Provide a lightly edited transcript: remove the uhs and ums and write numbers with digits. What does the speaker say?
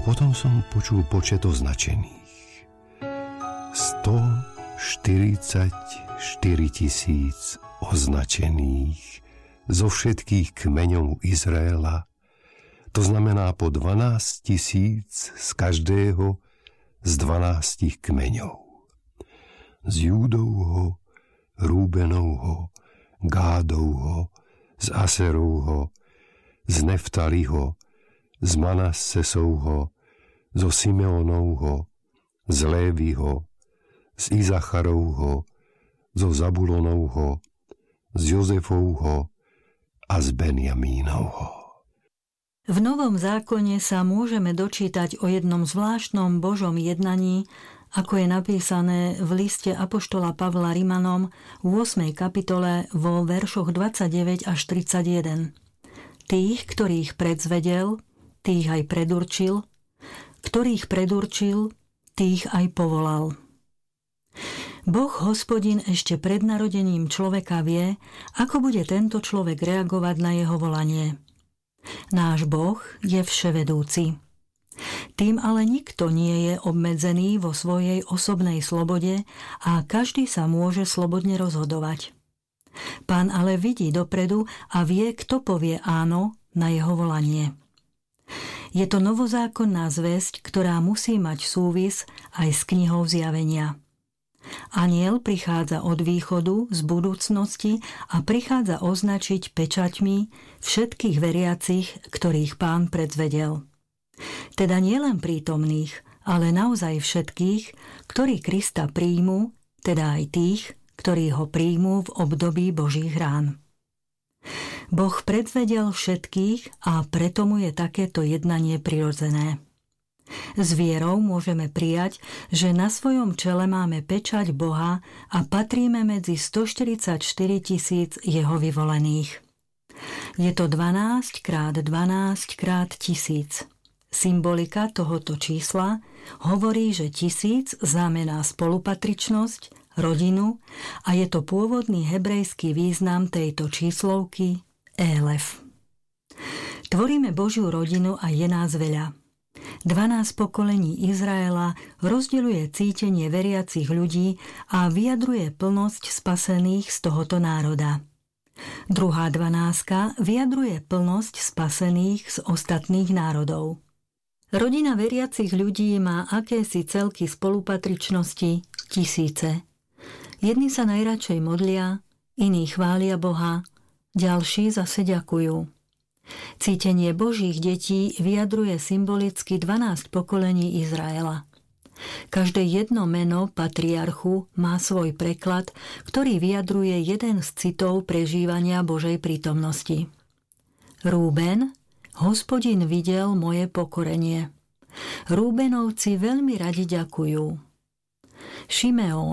potom som počul počet označených. 144 000 označených zo všetkých kmeňov Izraela. To znamená po 12 000 z každého z 12 kmeňov. Z Júdovho, Rúbenovho, Gádovho, z Aserovho, z Neftaliho, z Manassesovho, zo Simeonovho, z Léviho, z Izacharovho, zo Zabulonovho, z Jozefovho a z Benjamínovho. V Novom zákone sa môžeme dočítať o jednom zvláštnom Božom jednaní, ako je napísané v liste apoštola Pavla Rimanom v 8. kapitole vo veršoch 29 až 31. Tých, ktorých predzvedel, tých aj predurčil, ktorých predurčil, tých aj povolal. Boh Hospodin ešte pred narodením človeka vie, ako bude tento človek reagovať na jeho volanie. Náš Boh je vševedúci. Tým ale nikto nie je obmedzený vo svojej osobnej slobode a každý sa môže slobodne rozhodovať. Pán ale vidí dopredu a vie, kto povie áno na jeho volanie. Je to novozákonná zvesť, ktorá musí mať súvis aj s knihou Zjavenia. Anjel prichádza od východu, z budúcnosti a prichádza označiť pečaťmi všetkých veriacich, ktorých Pán predzvedel. Teda nielen prítomných, ale naozaj všetkých, ktorí Krista príjmu, teda aj tých, ktorí ho príjmu v období Božích rán. Boh predzvedel všetkých a preto mu je takéto jednanie prirodzené. S vierou môžeme prijať, že na svojom čele máme pečať Boha a patríme medzi 144 000 jeho vyvolených. Je to 12 krát 12 krát 1000. Symbolika tohoto čísla hovorí, že 1000 znamená spolupatričnosť, rodinu a je to pôvodný hebrejský význam tejto číslovky Élef. Tvoríme Božiu rodinu a je nás veľa. 12 pokolení Izraela rozdeľuje cítenie veriacich ľudí a vyjadruje plnosť spasených z tohoto národa. Druhá 12 vyjadruje plnosť spasených z ostatných národov. Rodina veriacich ľudí má akési celky spolupatričnosti tisíce. Jedni sa najradšej modlia, iní chvália Boha, ďalší zase ďakujú. Cítenie Božích detí vyjadruje symbolicky 12 pokolení Izraela. Každé jedno meno patriarchu má svoj preklad, ktorý vyjadruje jeden z citov prežívania Božej prítomnosti. Rúben, Hospodin videl moje pokorenie. Rúbenovci veľmi radi ďakujú. Šimeón,